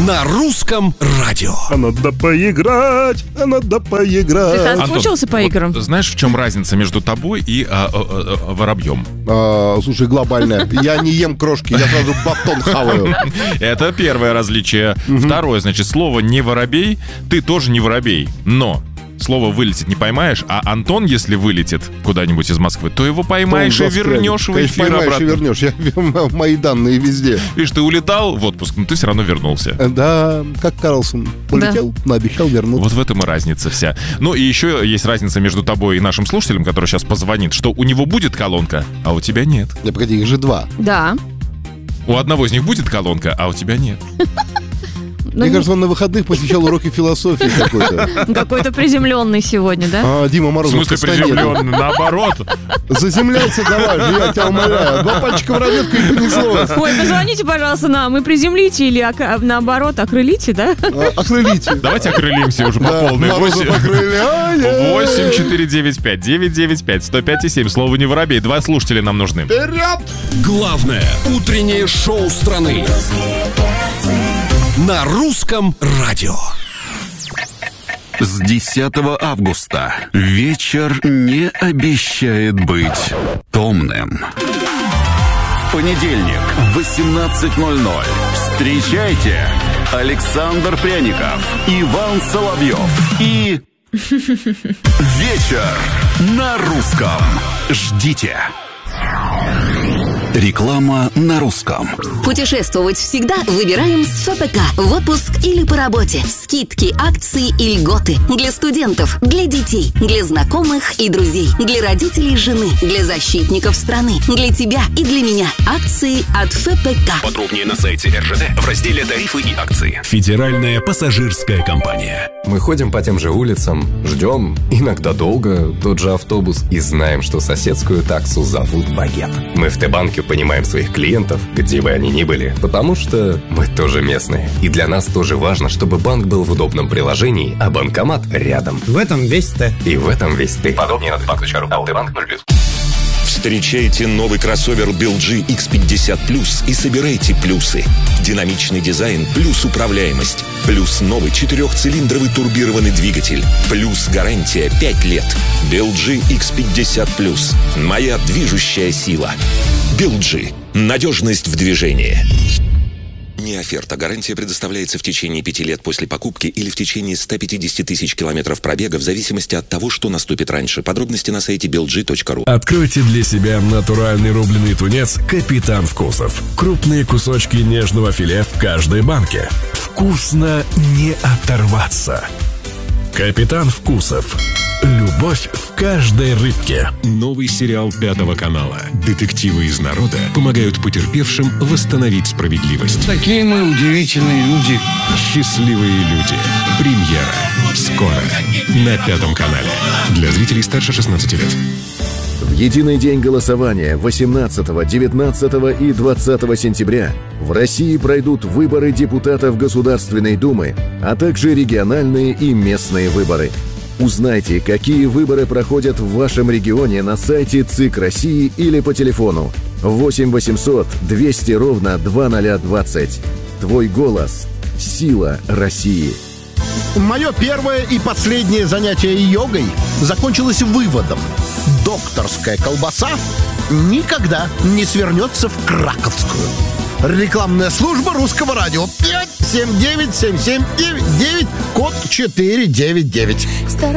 на русском радио. А надо поиграть, а надо поиграть. Ты соскучился по играм? Вот, знаешь, в чем разница между тобой и воробьем? Слушай, глобальная. Я не ем крошки, я сразу батон хаваю. Это первое различие. Второе, значит, слово «не воробей», ты тоже не воробей, но... Слово «вылетит» не поймаешь, а Антон, если вылетит куда-нибудь из Москвы, то его поймаешь и вернешь в эфир поймаешь обратно. и вернешь. Я мои данные везде. Видишь, ты улетал в отпуск, но ты все равно вернулся. Да, как Карлсон. Полетел, но обещал вернуться. Вот в этом и разница вся. Ну и еще есть разница между тобой и нашим слушателем, который сейчас позвонит, что у него будет колонка, а у тебя нет. Да погоди, их же два. Да. У одного из них будет колонка, а у тебя нет. Мне кажется, он на выходных посещал уроки философии какой-то. Какой-то приземленный сегодня, да? Дима В Морозов. смысле приземленный? Наоборот. Заземляйся давай же, я тебя умоляю. Два пальчика в ранетку и понеслось. Ой, позвоните, пожалуйста, нам и приземлите или наоборот окрылите, да? Окрылите. Давайте окрылимся уже по полной. Морозов окрыли. 8-495-995-105,7. Слово «не воробей». Два слушателя нам нужны. Вперед! Главное утреннее шоу страны на русском радио. С 10 августа вечер не обещает быть томным. В понедельник в 18:00 встречайте Александр Пряников, Иван Соловьев и вечер на русском. Ждите. Реклама на русском. Путешествовать всегда выбираем с ФПК. В отпуск или по работе. Скидки, акции и льготы. Для студентов, для детей, для знакомых и друзей, для родителей жены, для защитников страны, для тебя и для меня. Акции от ФПК. Подробнее на сайте РЖД в разделе «Тарифы и акции». Федеральная пассажирская компания. Мы ходим по тем же улицам, ждем, иногда долго, тот же автобус и знаем, что соседскую таксу зовут Багет. Мы в Т-банке понимаем своих клиентов, где бы они ни были, потому что мы тоже местные. И для нас тоже важно, чтобы банк был в удобном приложении, а банкомат рядом. В этом весь Т. И в этом весь ты. Подробнее на tbank.ru. АО-Т-банк 0+. Встречайте новый кроссовер BLG X50 Plus и собирайте плюсы. Динамичный дизайн плюс управляемость. Плюс новый 4-цилиндровый турбированный двигатель. Плюс гарантия 5 лет. BLG X50 Plus. Моя движущая сила. BLG. Надежность в движении. Не оферта. Гарантия предоставляется в течение 5 лет после покупки или в течение 150 тысяч километров пробега в зависимости от того, что наступит раньше. Подробности на сайте belg.ru. Откройте для себя натуральный рубленый тунец «Капитан Вкусов». Крупные кусочки нежного филе в каждой банке. Вкусно не оторваться. «Капитан Вкусов». Любовь в каждой рыбке. Новый сериал 5 канала. Детективы из народа помогают потерпевшим восстановить справедливость. Такие мы удивительные люди. Счастливые люди. Премьера. Скоро. На 5 канале. Для зрителей старше 16 лет. В единый день голосования 18, 19 и 20 сентября в России пройдут выборы депутатов Государственной Думы, а также региональные и местные выборы. Узнайте, какие выборы проходят в вашем регионе на сайте ЦИК России или по телефону 8 800 200 ровно 2020. Твой голос – сила России. Мое первое и последнее занятие йогой закончилось выводом. Докторская колбаса никогда не свернется в краковскую. Рекламная служба Русского радио 579-7799, код 499.